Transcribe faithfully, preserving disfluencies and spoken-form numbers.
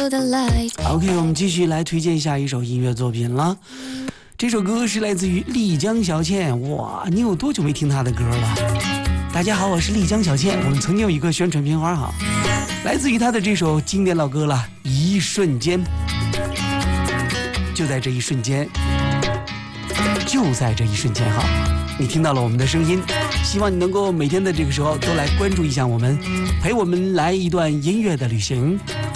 OK， 我们继续来推荐下一首音乐作品了。这首歌是来自于丽江小倩。哇，你有多久没听她的歌了？大家好，我是丽江小倩。我们曾经有一个宣传片花哈，来自于她的这首经典老歌了，《一瞬间》。就在这一瞬间，就在这一瞬间哈，你听到了我们的声音。希望你能够每天的这个时候都来关注一下我们，陪我们来一段音乐的旅行。